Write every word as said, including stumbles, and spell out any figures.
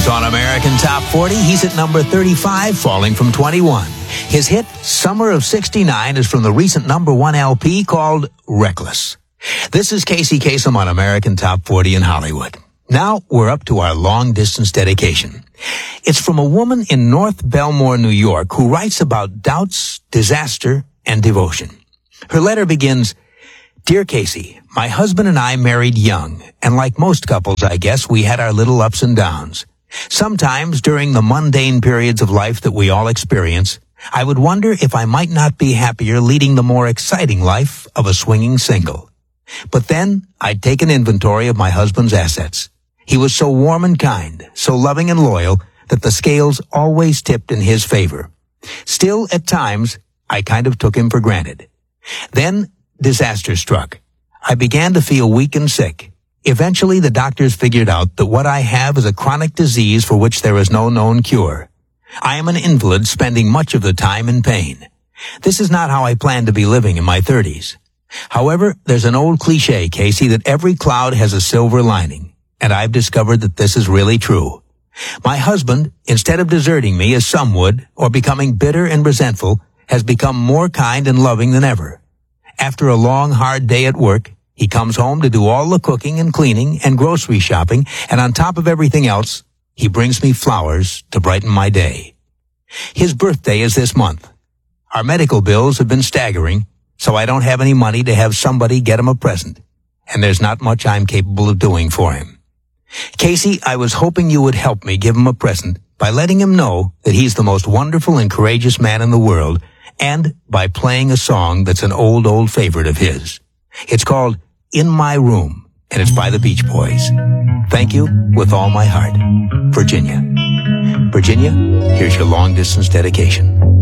On American Top forty, he's at number thirty-five, falling from twenty-one. His hit, Summer of sixty-nine, is from the recent number one L P called Reckless. This is Casey Kasem on American Top forty in Hollywood. Now we're up to our long-distance dedication. It's from a woman in North Belmore, New York, who writes about doubts, disaster, and devotion. Her letter begins, Dear Casey, my husband and I married young, and like most couples, I guess, we had our little ups and downs. Sometimes, during the mundane periods of life that we all experience, I would wonder if I might not be happier leading the more exciting life of a swinging single. But then, I'd take an inventory of my husband's assets. He was so warm and kind, so loving and loyal, that the scales always tipped in his favor. Still, at times, I kind of took him for granted. Then, disaster struck. I began to feel weak and sick. Eventually, the doctors figured out that what I have is a chronic disease for which there is no known cure. I am an invalid spending much of the time in pain. This is not how I plan to be living in my thirties. However, there's an old cliche, Casey, that every cloud has a silver lining, and I've discovered that this is really true. My husband, instead of deserting me as some would, or becoming bitter and resentful, has become more kind and loving than ever. After a long, hard day at work, he comes home to do all the cooking and cleaning and grocery shopping, and on top of everything else, he brings me flowers to brighten my day. His birthday is this month. Our medical bills have been staggering, so I don't have any money to have somebody get him a present, and there's not much I'm capable of doing for him. Casey, I was hoping you would help me give him a present by letting him know that he's the most wonderful and courageous man in the world, and by playing a song that's an old, old favorite of his. It's called In My Room, and it's by the Beach Boys. Thank you with all my heart. Virginia. Virginia, here's your long-distance dedication.